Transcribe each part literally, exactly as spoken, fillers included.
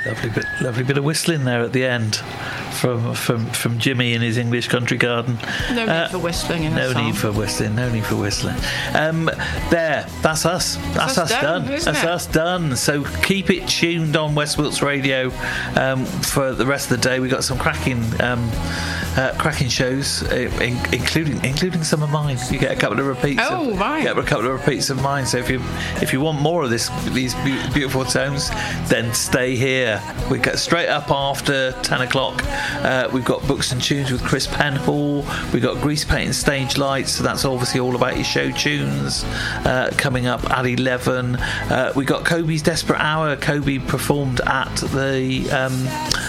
Lovely bit, lovely bit of whistling there at the end from from from Jimmy in his English country garden. No need uh, for whistling in No a song. need for whistling. No need for whistling. Um, there, that's us. That's, that's us done. done. That's it? us done. So keep it tuned on West Wilts Radio um, for the rest of the day. We got some cracking, um, uh, cracking shows, uh, in, including including some of mine. You get a couple of repeats. Oh, of, right. Get a couple of repeats of mine. So if you if you want more of this, these beautiful tones, then stay here. We get straight up after ten o'clock. Uh, we've got Books and Tunes with Chris Penhall. We've got Grease Paint and Stage Lights, so that's obviously all about your show tunes. Uh, coming up at eleven, uh, we got Kobe's Desperate Hour. Kobe performed at the um,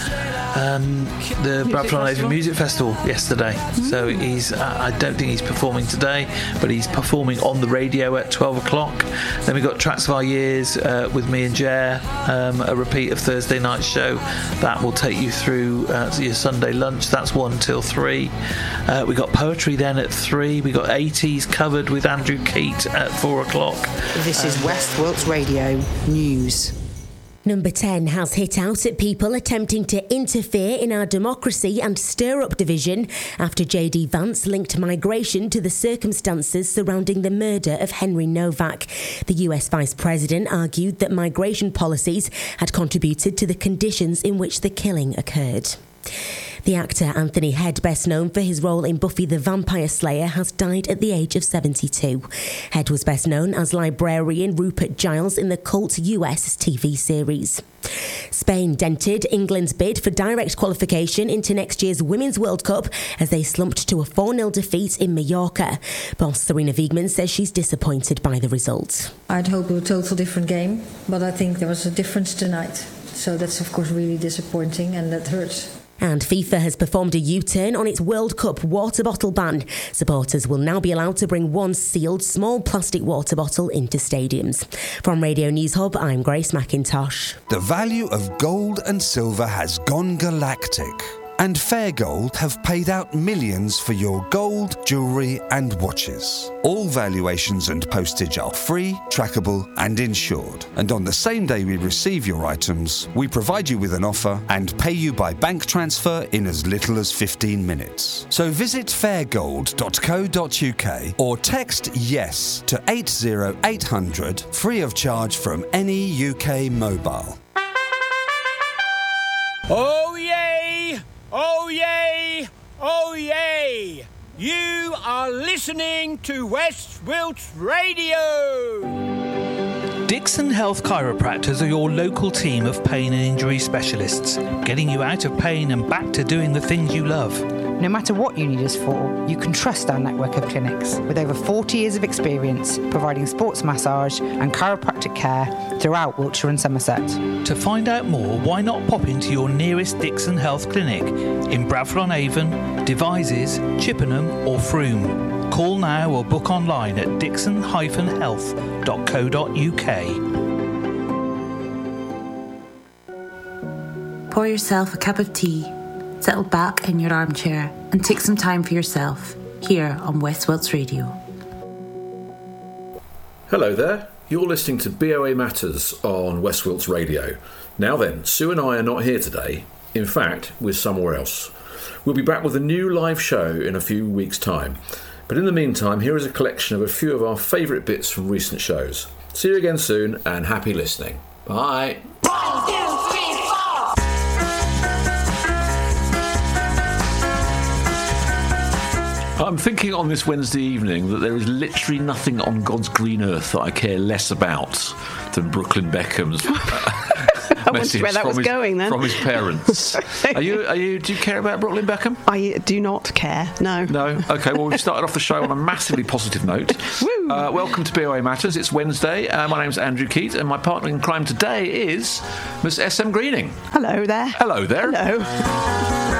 um, the Bradford Music Festival yesterday. Mm. So he's uh, I don't think he's performing today, but he's performing on the radio at twelve o'clock. Then we got Tracks of Our Years uh, with me and Jer, um, a repeat of Thursday night's show. That will take you through uh, your Sunday lunch. That's one till three. Uh, we got poetry then at three. We got eighties covered with Andrew Keat at four o'clock. This is um, West Wilts Radio News. Number ten has hit out at people attempting to interfere in our democracy and stir up division after J D Vance linked migration to the circumstances surrounding the murder of Henry Novak. The U S Vice President argued that migration policies had contributed to the conditions in which the killing occurred. The actor Anthony Head, best known for his role in Buffy the Vampire Slayer, has died at the age of seventy-two. Head was best known as librarian Rupert Giles in the cult U S T V series. Spain dented England's bid for direct qualification into next year's Women's World Cup as they slumped to a four nil defeat in Mallorca. Boss Serena Wiegmann says she's disappointed by the result. I'd hoped a total different game, but I think there was a difference tonight. So that's of course really disappointing and that hurts. And FIFA has performed a U-turn on its World Cup water bottle ban. Supporters will now be allowed to bring one sealed small plastic water bottle into stadiums. From Radio News Hub, I'm Grace McIntosh. The value of gold and silver has gone galactic. And Fair Gold have paid out millions for your gold, jewellery and watches. All valuations and postage are free, trackable and insured. And on the same day we receive your items, we provide you with an offer and pay you by bank transfer in as little as fifteen minutes. So visit fairgold dot co dot uk or text YES to eight zero eight hundred free of charge from any U K mobile. Oh yay! Oh yay! Oh yay! You are listening to West Wilts Radio! Dixon Health Chiropractors are your local team of pain and injury specialists, getting you out of pain and back to doing the things you love. No matter what you need us for, you can trust our network of clinics with over forty years of experience providing sports massage and chiropractic care throughout Wiltshire and Somerset. To find out more, why not pop into your nearest Dixon Health clinic in Bradford-on-Avon, Devizes, Chippenham or Frome. Call now or book online at dixon dash health dot co dot uk. Pour yourself a cup of tea, settle back in your armchair and take some time for yourself here on West Wilts Radio. Hello there, you're listening to B O A Matters on West Wilts Radio. Now then, Sue and I are not here today. In fact, we're somewhere else. We'll be back with a new live show in a few weeks' time. But in the meantime, here is a collection of a few of our favourite bits from recent shows. See you again soon and happy listening. Bye. One, two, three, four. I'm thinking on this Wednesday evening that there is literally nothing on God's green earth that I care less about than Brooklyn Beckham's I wondered where that was his, going then. From his parents. Are you? Are you? Do you care about Brooklyn Beckham? I do not care. No. No. Okay. Well, we've started off the show on a massively positive note. Woo. Uh, welcome to B O A Matters. It's Wednesday. Uh, my name's Andrew Keat, and my partner in crime today is Miss S M Greening. Hello there. Hello there. Hello.